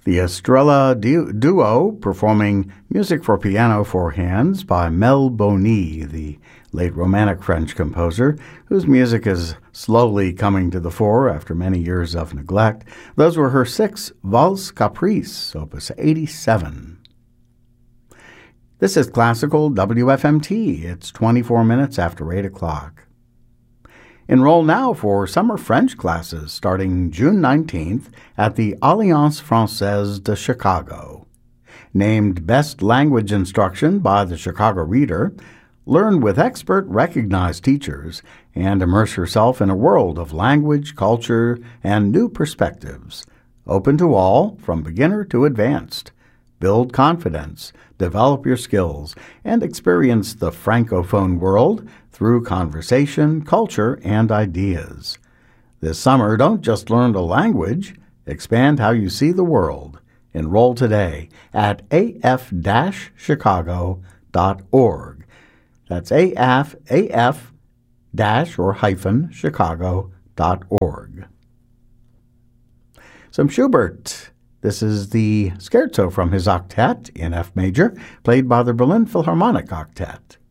The Estrella Duo performing music for piano four hands by Mel Boni, the late Romantic French composer, whose music is slowly coming to the fore after many years of neglect. Those were her 6 Valse Caprice, opus 87. This is Classical WFMT. It's 24 minutes after 8 o'clock. Enroll now for summer French classes starting June 19th at the Alliance Française de Chicago. Named Best Language Instruction by the Chicago Reader, learn with expert recognized teachers and immerse yourself in a world of language, culture, and new perspectives. Open to all, from beginner to advanced. Build confidence, develop your skills, and experience the Francophone world through conversation, culture, and ideas. This summer, don't just learn a language, expand how you see the world. Enroll today at af-chicago.org. That's af-chicago.org. Some Schubert. This is the scherzo from his octet in F major, played by the Berlin Philharmonic Octet.